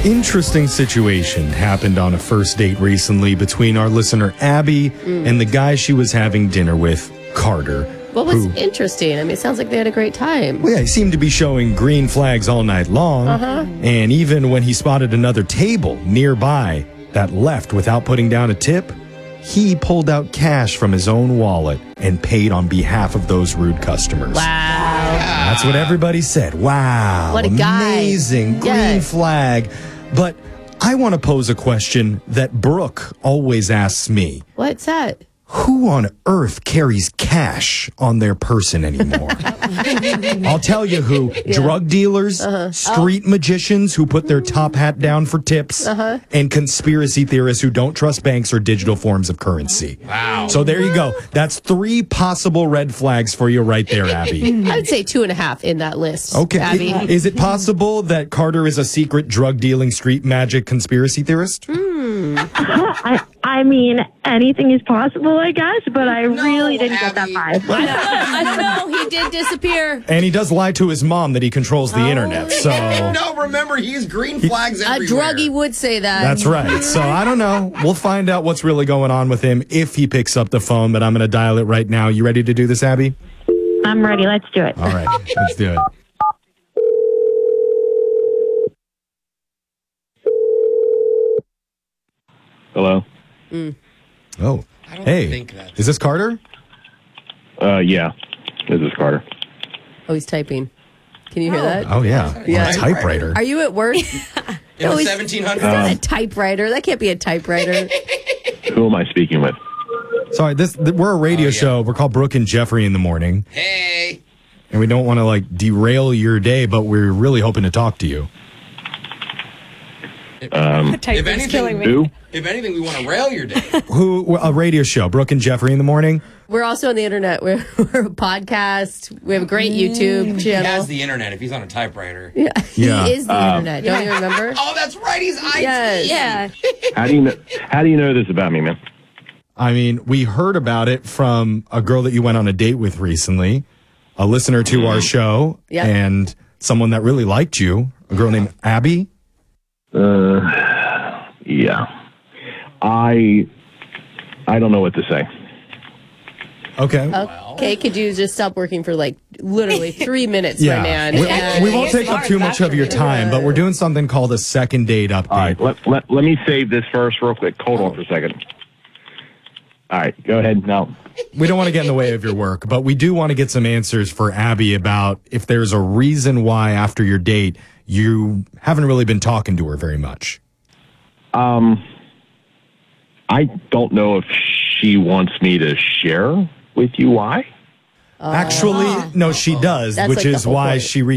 Interesting situation happened on a first date recently between our listener Abby and the guy she was having dinner with, Carter. What was interesting? I mean, it sounds like they had a great time. Well, yeah, he seemed to be showing green flags all night long. And even when he spotted another table nearby that left without putting down a tip, he pulled out cash from his own wallet and paid on behalf of those rude customers. Wow. That's what everybody said. Wow. What a guy. Amazing. Green Yes. flag. But I want to pose a question that Brooke always asks me. What's that? Who on earth carries cash on their person anymore? I'll tell you who. Drug dealers, street magicians who put their top hat down for tips, and conspiracy theorists who don't trust banks or digital forms of currency. Wow. So there you go. That's 3 possible red flags for you right there, Abby. I would say 2.5 in that list. Okay. Abby. Is it possible that Carter is a secret drug-dealing street magic conspiracy theorist? I mean, anything is possible, I guess, but I really didn't get that vibe. I don't know. He did disappear. And he does lie to his mom that he controls the internet. So No, remember, he's green flags A everywhere. druggie would say that. that's right. So I don't know. We'll find out what's really going on with him if he picks up the phone, but I'm going to dial it right now. You ready to do this, Abby? I'm ready. Let's do it. All right. Let's do it. Hello? Oh. I don't Hey. think that's... Is this Carter? Yeah. This is Carter. Oh, he's typing. Can you hear that? Oh, yeah. Yeah. On a typewriter. Are you at work? In the No, he's- 1700s? a typewriter. That can't be a typewriter. Who am I speaking with? Sorry, we're a radio show. We're called Brooke and Jeffrey in the morning. Hey. And we don't want to, derail your day, but we're really hoping to talk to you. If killing me. Who? if anything, we want to rail your day. A radio show, Brooke and Jeffrey in the morning. We're also on the internet. We're a podcast. We have a great YouTube He channel. has the internet if he's on a typewriter. Yeah. Yeah. He is the internet. Don't you remember? Oh, that's right. He's IT. Yes. Yeah. How do you know this about me, man? I mean, we heard about it from a girl that you went on a date with recently, a listener to our show, Yep. and someone that really liked you, a girl named Abby. Yeah. I don't know what to say. Okay. Okay, could you just stop working for literally 3 minutes, Yeah. my man? We won't take up too much of your time, but we're doing something called a second date update. All right, let me save this first real quick. Hold on for a second. All right, go ahead. Now, We don't want to get in the way of your work, but we do want to get some answers for Abby about if there's a reason why after your date you haven't really been talking to her very much. I don't know if she wants me to share with you why. Actually, no, she does, That's which like the is whole why point. she